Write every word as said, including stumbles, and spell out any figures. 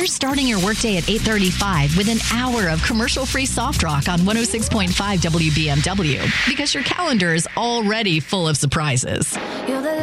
You're starting your workday at eight thirty-five with an hour of commercial-free soft rock on one oh six point five W B M W because your calendar is already full of surprises. You're the